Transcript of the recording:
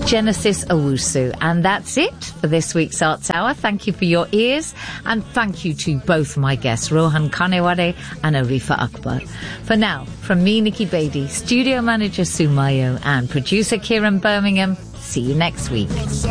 Genesis Owusu. And that's it for this week's Arts Hour. Thank you for your ears, and thank you to both my guests, Rohan Kanewade and Arifa Akbar. For now, from me, Nikki Beatty, studio manager Sue Mayo, and producer Kieran Birmingham, see you next week.